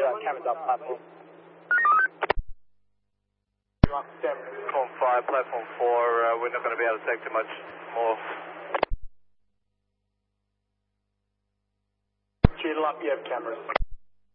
cameras up platform. Platform 5, platform 4, we're not going to be able to take too much more. Cheadle up, you have cameras.